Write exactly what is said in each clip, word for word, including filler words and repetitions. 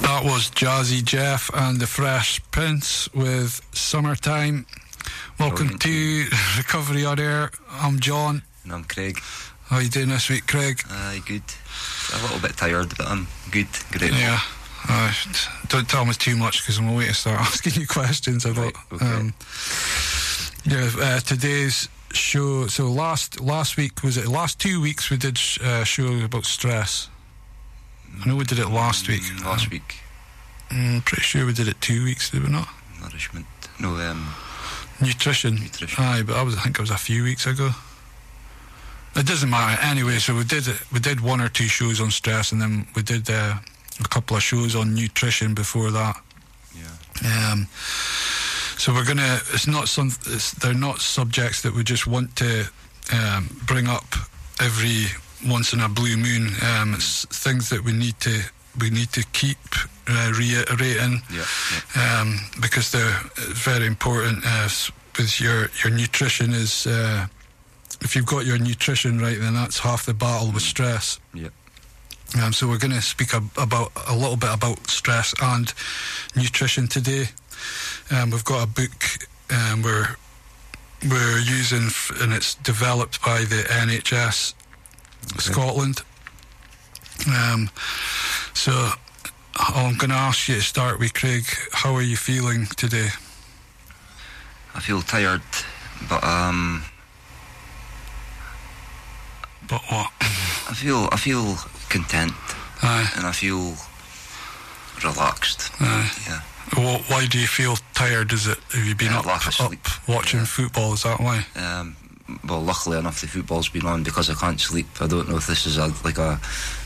That was Jazzy Jeff and the Fresh Prince with Summertime. Welcome to Recovery On Air. I'm John. And I'm Craig. How are you doing this week, Craig? Aye, uh, good. A little bit tired, but I'm good. Great. Yeah. Uh, don't tell me too much because I'm away to start asking you questions about. Right, okay. um, yeah, uh, today's show. So last last week was it? Last two weeks we did a uh, show about stress. I know we did it last week. Mm, last week. I'm pretty sure we did it two weeks, did we not? Nourishment. No, um... Nutrition. Nutrition. Aye, but I, was, I think it was a few weeks ago. It doesn't matter. Anyway, so we did it. We did one or two shows on stress, and then we did uh, a couple of shows on nutrition before that. Yeah. Um, so we're gonna. It's not some. It's, they're not subjects that we just want to um, bring up every once in a blue moon. Um, it's things that we need to we need to keep uh, reiterating. Yeah, yeah. Um, because they're very important. Uh, with your your nutrition is. Uh, If you've got your nutrition right, then that's half the battle with stress. Yep. Um, so we're going to speak ab- about a little bit about stress and nutrition today. Um, we've got a book um, we're we're using, f- and it's developed by the N H S okay. Scotland. Um, so I'm going to ask you to start with, Craig. How are you feeling today? I feel tired, but um. But what? I feel I feel content. Aye. And I feel relaxed. Aye. Yeah. Well, why do you feel tired? Is it have you been yeah, up, lack of up sleep. watching yeah. football? Is that why? Um, well, luckily enough, the football's been on because I can't sleep. I don't know if this is a, like a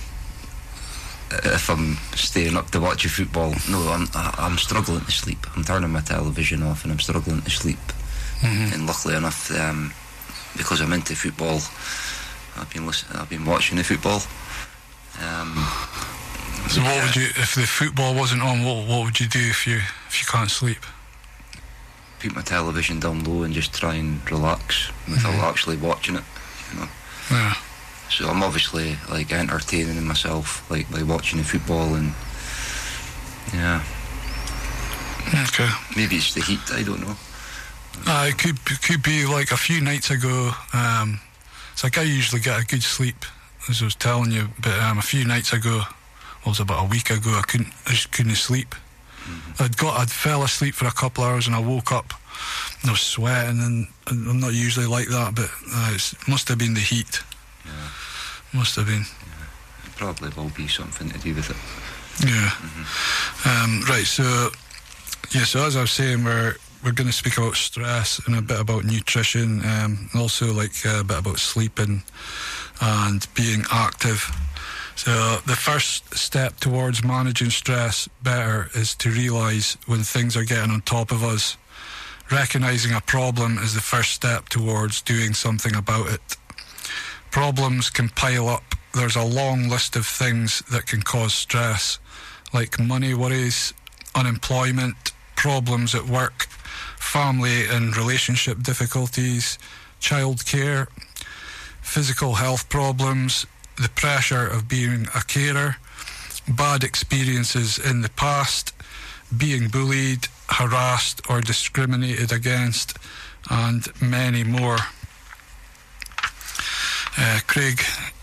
if I'm staying up to watch a football. No, I'm I'm struggling to sleep. I'm turning my television off and I'm struggling to sleep. Mm-hmm. And luckily enough, um, because I'm into football. I've been listening, I've been watching the football. Um, so what yeah. would you, if the football wasn't on? What what would you do if you if you can't sleep? Put my television down low and just try and relax without mm-hmm. actually watching it. You know. Yeah. So I'm obviously like entertaining myself, like by watching the football and yeah. Okay. Maybe it's the heat. I don't know. Uh, it could it could be like a few nights ago. Um, It's like I usually get a good sleep, as I was telling you, but um, a few nights ago, well, it was about a week ago, I couldn't, I just couldn't sleep. Mm-hmm. I'd got, I'd fell asleep for a couple of hours and I woke up and I was sweating, and I'm not usually like that, but uh, it must have been the heat. Yeah. Must have been. Yeah. It probably will be something to do with it. Yeah. Mm-hmm. Um, right, so, yeah, so as I was saying, we're, We're going to speak about stress and a bit about nutrition, um, and also like a bit about sleeping and being active. So the first step towards managing stress better is to realise when things are getting on top of us. Recognising a problem is the first step towards doing something about it. Problems can pile up. There's a long list of things that can cause stress, like money worries, unemployment, problems at work, family and relationship difficulties, childcare, physical health problems, the pressure of being a carer, bad experiences in the past, being bullied, harassed or discriminated against, and many more. Uh, Craig,